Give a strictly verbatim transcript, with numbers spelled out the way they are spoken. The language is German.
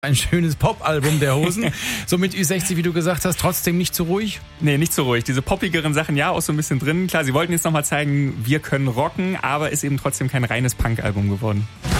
Ein schönes Pop-Album der Hosen. So mit Ü sechzig, wie du gesagt hast, trotzdem nicht zu ruhig? Nee, nicht so ruhig. Diese poppigeren Sachen, ja, auch so ein bisschen drin. Klar, sie wollten jetzt nochmal zeigen, wir können rocken, aber ist eben trotzdem kein reines Punk-Album geworden.